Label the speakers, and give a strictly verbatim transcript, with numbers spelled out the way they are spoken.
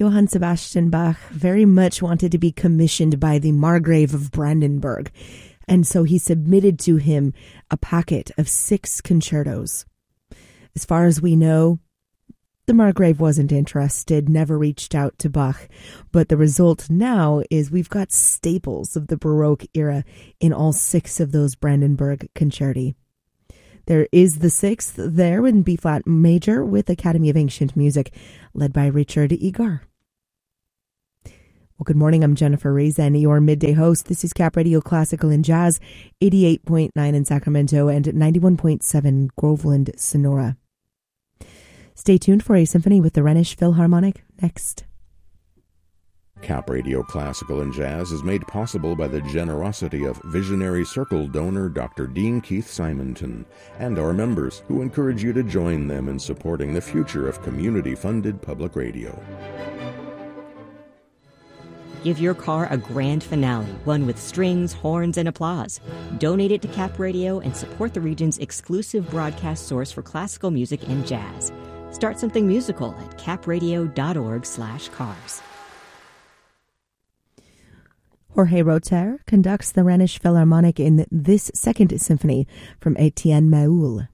Speaker 1: Johann Sebastian Bach very much wanted to be commissioned by the Margrave of Brandenburg, and so he submitted to him a packet of six concertos. As far as we know, the Margrave wasn't interested, never reached out to Bach, but the result now is we've got staples of the Baroque era in all six of those Brandenburg concerti. There is the sixth there in B-flat major with Academy of Ancient Music, led by Richard Egar. Well, good morning. I'm Jennifer Rezen, your midday host. This is Cap Radio Classical and Jazz, eighty-eight point nine in Sacramento and ninety-one point seven Groveland, Sonora. Stay tuned for a symphony with the Rhenish Philharmonic next.
Speaker 2: Cap Radio Classical and Jazz is made possible by the generosity of Visionary Circle donor Doctor Dean Keith Simonton and our members, who encourage you to join them in supporting the future of community-funded public radio.
Speaker 3: Give your car a grand finale, one with strings, horns, and applause. Donate it to Cap Radio and support the region's exclusive broadcast source for classical music and jazz. Start something musical at capradio.org slash cars.
Speaker 1: Jorge Roter conducts the Rhenish Philharmonic in this second symphony from Etienne Meul.